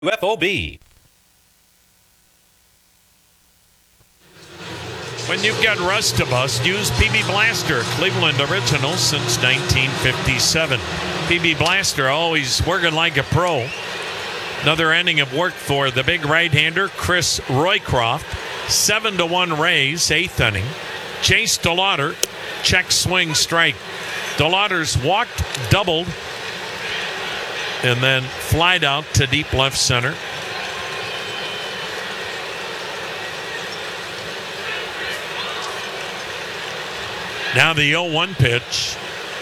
FOB. When you've got rust to bust, use PB Blaster, Cleveland original since 1957. PB Blaster always working like a pro. Another inning of work for the big right-hander, Chris Roycroft. 7-1 Rays, 8th inning. Chase DeLauder, check swing strike. DeLauder's walked, doubled, and then flied out to deep left center. Now the 0-1 pitch.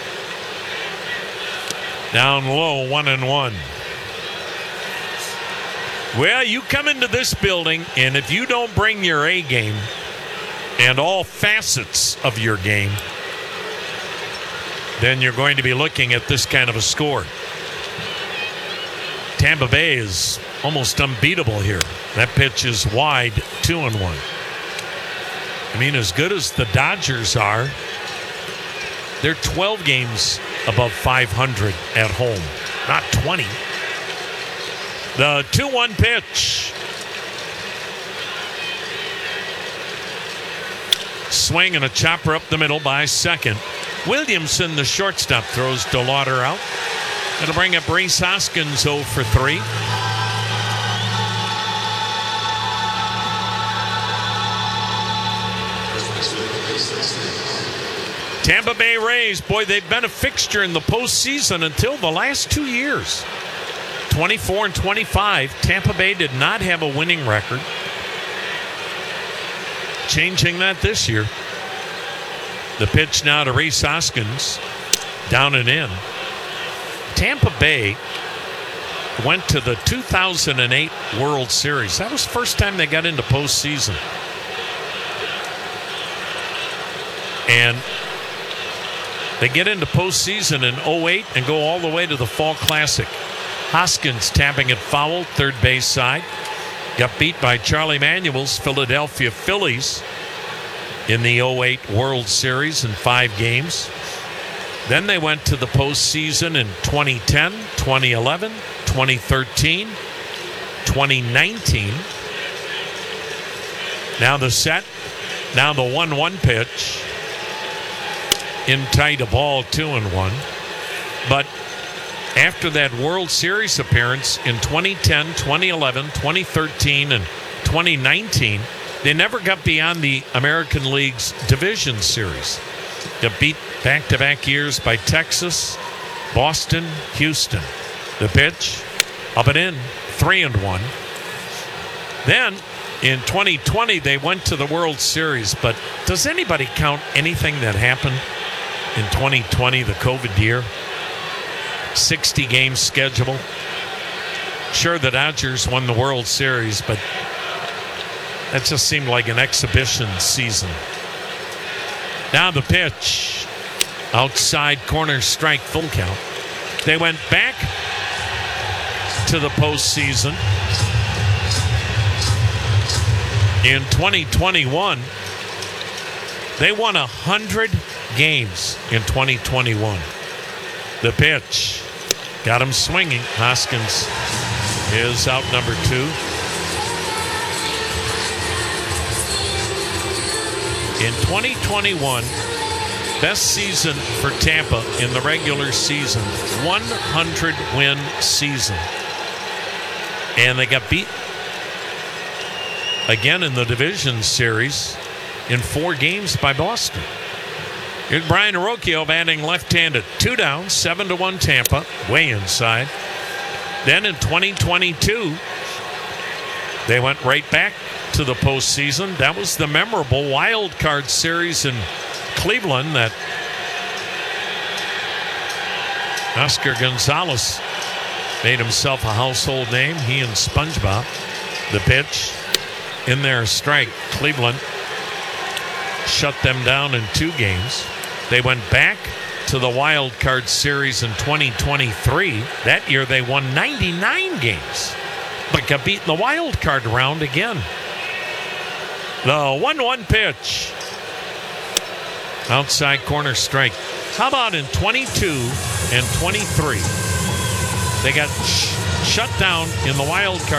Down low, 1-1. Well, you come into this building, and if you don't bring your A game and all facets of your game, then you're going to be looking at this kind of a score. Tampa Bay is almost unbeatable here. That pitch is wide, 2-1. I mean, as good as the Dodgers are, they're 12 games above 500 at home, not 20. The 2-1 pitch. Swing and a chopper up the middle by second. Williamson, the shortstop, throws DeLauder out. It'll bring up Rhys Hoskins 0 for 3. Tampa Bay Rays, boy, they've been a fixture in the postseason until the last 2 years. 24 and 25. Tampa Bay did not have a winning record. Changing that this year. The pitch now to Rhys Hoskins. Down and in. Tampa Bay went to the 2008 World Series. That was the first time they got into postseason. And they get into postseason in 08 and go all the way to the Fall Classic. Hoskins tapping it foul, third base side. Got beat by Charlie Manuel's Philadelphia Phillies in the 08 World Series in 5 games. Then they went to the postseason in 2010, 2011, 2013, 2019. Now the set. Now the 1-1 pitch. In tight, a ball, 2-1. But after that World Series appearance in 2010, 2011, 2013, and 2019, they never got beyond the American League's Division Series. Got beat back-to-back years by Texas, Boston, Houston. The pitch, up and in, 3-1. Then in 2020, they went to the World Series. But does anybody count anything that happened in 2020, the COVID year? 60-game schedule. Sure, the Dodgers won the World Series, but that just seemed like an exhibition season. Now the pitch. Outside corner strike, full count. They went back to the postseason in 2021. They won 100 games in 2021. The pitch. Got him swinging. Hoskins is out number 2. In 2021, best season for Tampa in the regular season, 100-win season. And they got beat again in the division series in 4 games by Boston. Here's Brian Arocchio batting left-handed. 2 down, 7-1 Tampa, way inside. Then in 2022, they went right back to the postseason. That was the memorable wild card series in Cleveland that Oscar Gonzalez made himself a household name. He and SpongeBob. The pitch in there, strike. Cleveland shut them down in 2 games. They went back to the wild card series in 2023. That year they won 99 games, but got beat in the wild card round again. The 1-1 pitch. Outside corner strike. How about in 22 and 23? They got shutdown in the wild card